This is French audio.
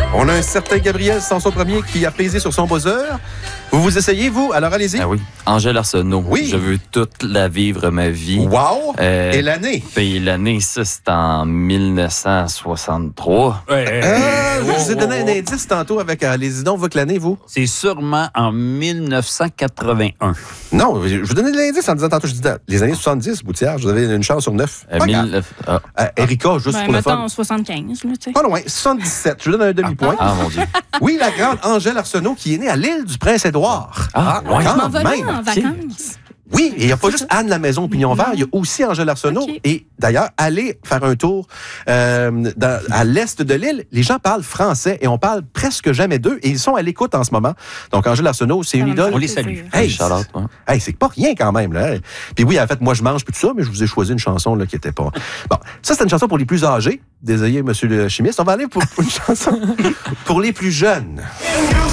On a un certain Gabriel Sanson Premier qui a pesé sur son buzzer. Vous vous essayez, vous? Alors, allez-y. Ah oui. Angèle Arsenault. Oui. Je veux toute la vivre, ma vie. Wow! Et l'année? Puis l'année, ça, c'est en 1963. Je vous ai donné un indice tantôt avec les idons. Vous que l'année, vous? C'est sûrement en 1981. Non, je vous donnais de l'indice en disant tantôt, je dis les années 70, Boutière, vous avez une chance sur 9. Erika, juste pour le fun. Mettons 75, là, tu sais. Pas loin, 77. Je vous donne un demi-point. Ah, mon Dieu. Oui, la grande Angèle Arsenault qui est née à l'île du Prince-Édouard. Ouais. Je m'en Quand vais là même. en vacances. Oui, et il n'y a pas juste Anne la Maison Pignon Vert, il y a aussi Angèle Arsenault. Okay. Et d'ailleurs, allez faire un tour à l'est de l'île. Les gens parlent français et on parle presque jamais d'eux. Et ils sont à l'écoute en ce moment. Donc, Angèle Arsenault, c'est une idole. On les salue. Hey, Charlotte, ouais. hey, c'est pas rien quand même. Là. Puis oui, en fait, moi, je mange plus tout ça, mais je vous ai choisi une chanson là, qui était pas... Bon, ça, c'est une chanson pour les plus âgés. Désolé, monsieur le chimiste. On va aller pour une chanson pour les plus jeunes.